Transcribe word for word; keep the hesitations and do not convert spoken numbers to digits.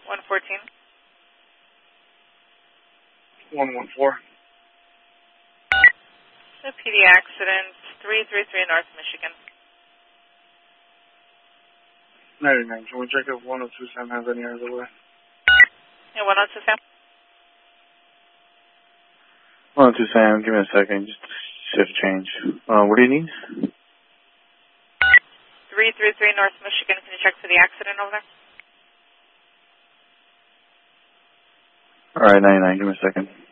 one fourteen. one one four. The P D accident, three three three North Michigan. ninety-nine. Can we check if one oh two Sam has any other way? Yeah, one oh two Sam. one oh two Sam, give me a second. Just shift change. Uh, what do you need? three three three North Michigan. Can you check for the accident over there? All right, ninety-nine. Give me a second.